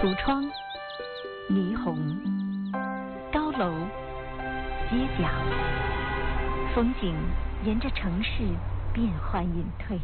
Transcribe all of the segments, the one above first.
橱窗、霓虹、高楼、街角，风景沿着城市变幻隐退，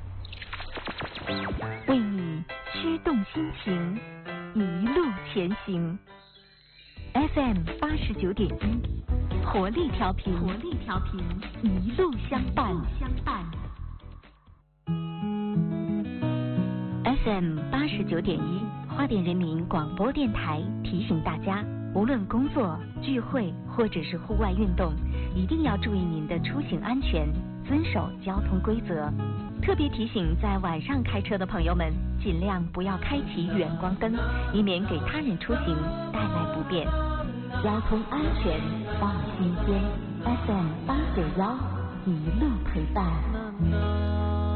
为你驱动心情，一路前行。FM 89.1，活力调频，一路相伴。FM 89.1，花莲人民广播电台提醒大家，无论工作、聚会或者是户外运动，一定要注意您的出行安全，遵守交通规则。特别提醒在晚上开车的朋友们，尽量不要开启远光灯，以免给他人出行带来不便。交通安全放心间， FM 891，一路陪伴。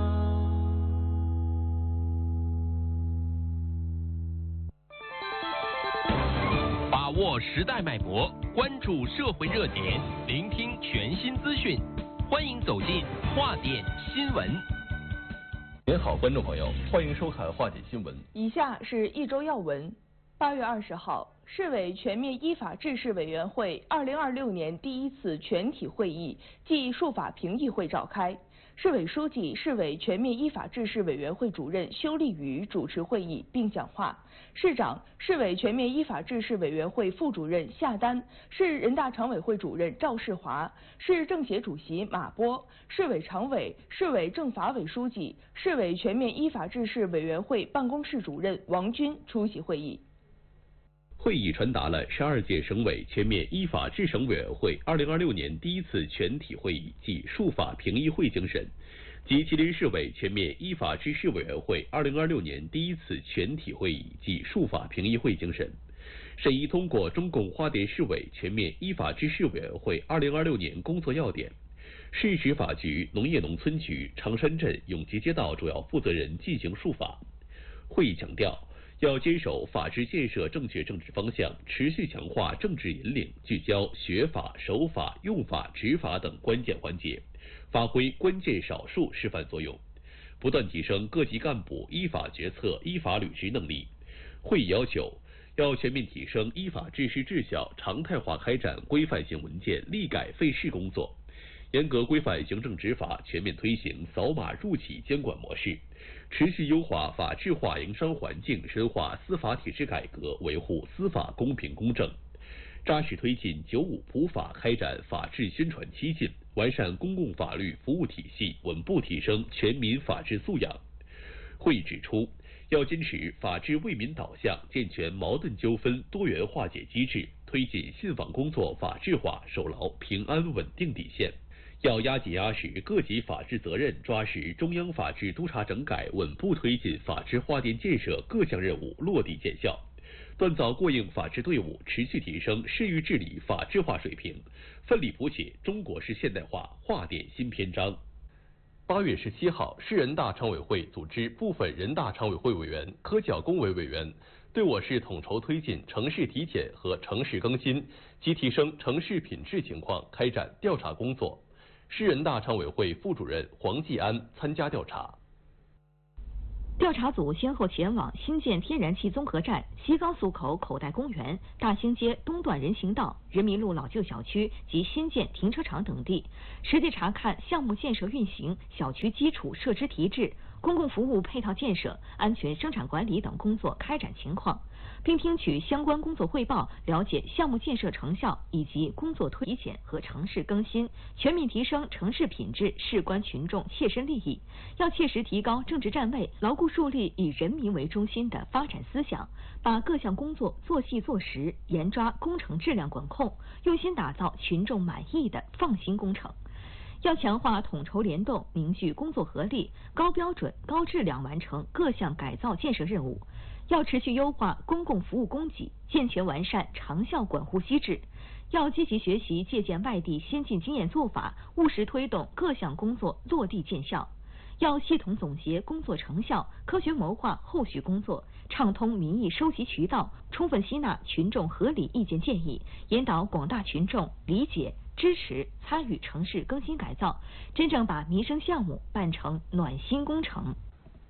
把握时代脉搏，关注社会热点，聆听全新资讯，欢迎走进华点新闻。 您好，观众朋友，欢迎收看华点新闻。 以下是一周要闻。8月20号，市委全面依法治市委员会2026年第一次全体会议暨数法评议会召开。市委书记、市委全面依法治市委员会主任修立宇主持会议并讲话。市长、市委全面依法治市委员会副主任夏丹，市人大常委会主任赵世华，市政协主席马波，市委常委、市委政法委书记、市委全面依法治市委员会办公室主任王军出席会议。 会议传达了12届省委全面依法治省委员会2026年第一次全体会议暨数法评议会精神，及吉林市委全面依法治市委员会2026年第一次全体会议暨数法评议会精神，审议通过中共花莲市委全面依法治市委员会2026年工作要点，市执法局、农业农村局、长山镇永吉街道主要负责人进行述法。会议强调，要坚守法治建设正确政治方向，持续强化政治引领，聚焦学法、守法、用法、执法等关键环节，发挥关键少数示范作用，不断提升各级干部依法决策、依法履职能力。会议要求，要全面提升依法治市治校，常态化开展规范性文件立改废事工作，严格规范行政执法，全面推行扫码入企监管模式，持续优化法治化营商环境，深化司法体制改革，维护司法公平公正，扎实推进95普法开展法治宣传激进，完善公共法律服务体系，稳步提升全民法治素养。会议指出，要坚持法治为民导向，健全矛盾纠纷多元化解机制，推进信访工作法治化，守牢平安稳定底线。要压紧压实各级法治责任，抓实中央法治督查整改，稳步推进法治花电建设各项任务落地见效，锻造过硬法治队伍，持续提升市域治理法治化水平，奋力谱写中国式现代化划点新篇章。8月17号，市人大常委会组织部分人大常委会委员、科教工委委员对我市统筹推进城市体检和城市更新及提升城市品质情况开展调查工作。市人大常委会副主任黄继安参加调查。 调查组先后前往新建天然气综合站、西高速口口袋公园、大兴街东段人行道、人民路老旧小区及新建停车场等地，实地查看项目建设运行、小区基础设施提质、公共服务配套建设、安全生产管理等工作开展情况，并听取相关工作汇报，了解项目建设成效以及工作推检和城市更新，全面提升城市品质，事关群众切身利益。要切实提高政治站位，牢固树立以人民为中心的发展思想，把各项工作做细做实，严抓工程质量管控，用心打造群众满意的放心工程。要强化统筹联动，凝聚工作合力，高标准、高质量完成各项改造建设任务。要持续优化公共服务供给，健全完善长效管护机制。要积极学习借鉴外地先进经验做法，务实推动各项工作落地见效。要系统总结工作成效，科学谋划后续工作，畅通民意收集渠道，充分吸纳群众合理意见建议，引导广大群众理解、支持、参与城市更新改造，真正把民生项目办成暖心工程。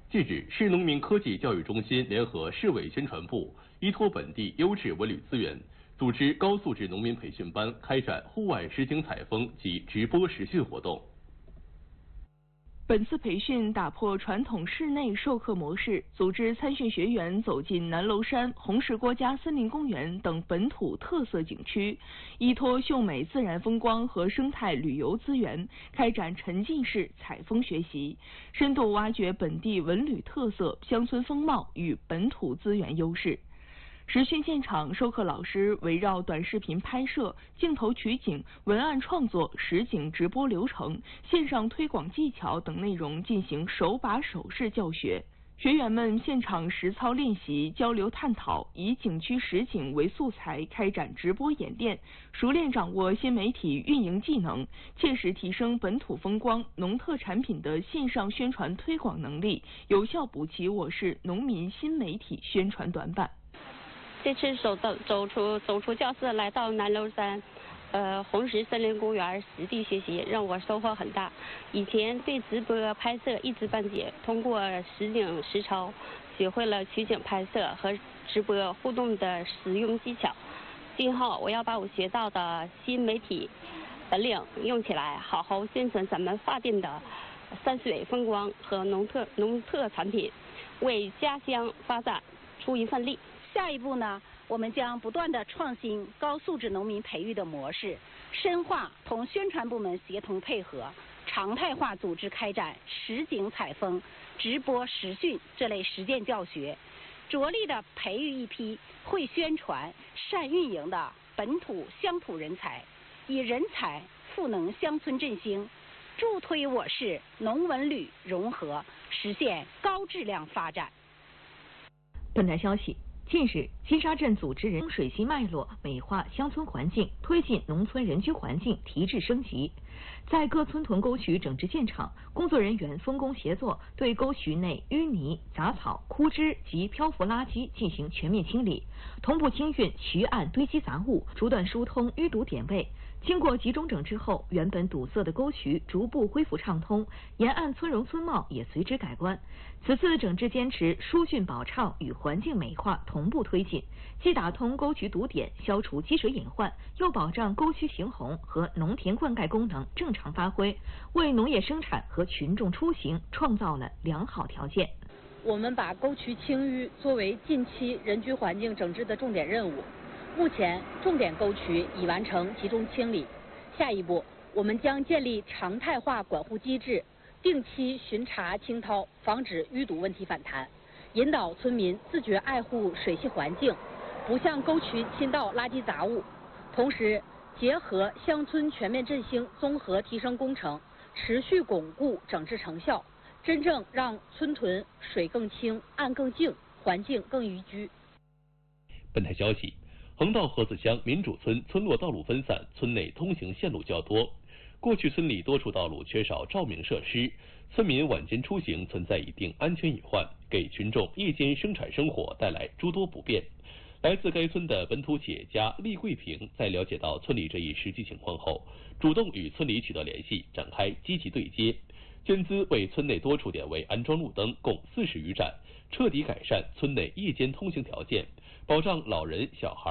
近日，市农民科技教育中心联合市委宣传部，依托本地优质文旅资源，组织高素质农民培训班开展户外实景采风及直播实训活动。 本次培训打破传统室内授课模式，组织参训学员走进南娄山、红石国家森林公园等本土特色景区，依托秀美自然风光和生态旅游资源，开展沉浸式采风学习，深度挖掘本地文旅特色、乡村风貌与本土资源优势。实训现场，授课老师围绕短视频拍摄、镜头取景、文案创作、实景直播流程、线上推广技巧等内容进行手把手式教学。学员们现场实操练习、交流探讨，以景区实景为素材开展直播演练，熟练掌握新媒体运营技能，切实提升本土风光、农特产品的线上宣传推广能力，有效补齐我市农民新媒体宣传短板。 这次走出教室来到南娄山，红石森林公园实地学习，让我收获很大。以前对直播拍摄一知半解，通过实景实操，学会了取景拍摄和直播互动的实用技巧。今后我要把我学到的新媒体本领用起来，好好宣传咱们发电的山水风光和农特产品，为家乡发展出一份力。 下一步呢，我们将不断地创新高素质农民培育的模式，深化同宣传部门协同配合，常态化组织开展实景采风、直播实训这类实践教学，着力地培育一批会宣传、善运营的本土乡土人才，以人才赋能乡村振兴，助推我市农文旅融合，实现高质量发展。 本台消息。近日，金沙镇组织人水系脉络，美化乡村环境，推进农村人居环境提质升级。在各村屯沟渠整治现场，工作人员分工协作，对沟渠内淤泥、杂草、枯枝及漂浮垃圾进行全面清理，同步清运渠岸堆积杂物，阻断疏通淤堵点位。经过集中整治后，原本堵塞的沟渠逐步恢复畅通，沿岸村容村貌也随之改观。此次整治坚持疏浚保畅与环境美化同步推进，既打通沟渠堵点，消除积水隐患，又保障沟渠行洪和农田灌溉功能正常发挥，为农业生产和群众出行创造了良好条件。 我们把沟渠清淤作为近期人居环境整治的重点任务。目前，重点沟渠已完成集中清理。下一步，我们将建立常态化管护机制，定期巡查清掏，防止淤堵问题反弹，引导村民自觉爱护水系环境，不向沟渠倾倒垃圾杂物。同时，结合乡村全面振兴综合提升工程，持续巩固整治成效，真正让村屯水更清、岸更净、环境更宜居。 本台消息。横道河子乡民主村村落道路分散，村内通行线路较多。过去村里多处道路缺少照明设施，村民晚间出行存在一定安全隐患，给群众夜间生产生活带来诸多不便。来自该村的本土企业家厉桂平在了解到村里这一实际情况后，主动与村里取得联系，展开积极对接，捐资为村内多处点位安装路灯共40余盏，彻底改善村内夜间通行条件，保障老人、小孩